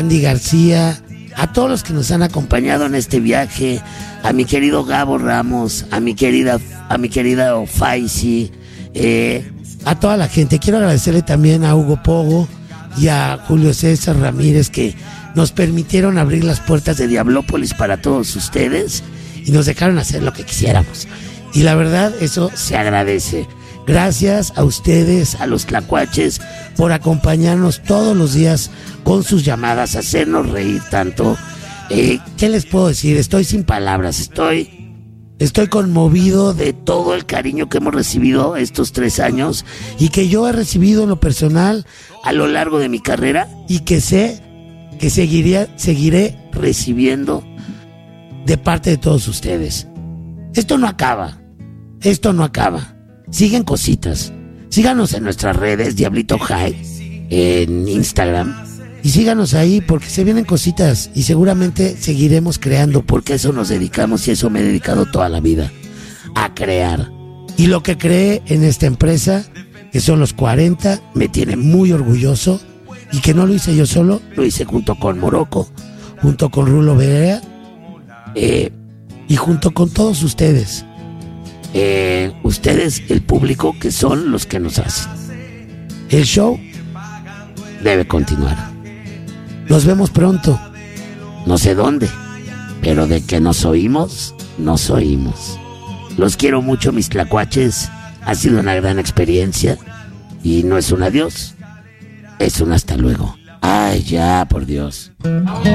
Andy García, a todos los que nos han acompañado en este viaje, a mi querido Gabo Ramos, a mi querida Faisy, a toda la gente. Quiero agradecerle también a Hugo Pogo y a Julio César Ramírez, que nos permitieron abrir las puertas de Diablópolis para todos ustedes y nos dejaron hacer lo que quisiéramos. Y la verdad, eso se agradece. Gracias a ustedes, a los tlacuaches, por acompañarnos todos los días con sus llamadas, hacernos reír tanto. ¿Qué les puedo decir? Estoy sin palabras, estoy conmovido de todo el cariño que hemos recibido estos 3 años y que yo he recibido en lo personal a lo largo de mi carrera, y que sé que seguiré recibiendo de parte de todos ustedes. Esto no acaba. Siguen cositas. Síganos en nuestras redes, Diablito High, en Instagram. Y síganos ahí porque se vienen cositas y seguramente seguiremos creando, porque a eso nos dedicamos y a eso me he dedicado toda la vida, a crear. Y lo que creé en esta empresa, que son los 40, me tiene muy orgulloso, y que no lo hice yo solo, lo hice junto con Morocco, junto con Rulo Berea, y junto con todos ustedes. Ustedes, el público, que son los que nos hacen. El show debe continuar. Nos vemos pronto, no sé dónde, pero de que nos oímos, nos oímos. Los quiero mucho, mis tlacuaches. Ha sido una gran experiencia y no es un adiós, es un hasta luego. Ay, ya, por Dios.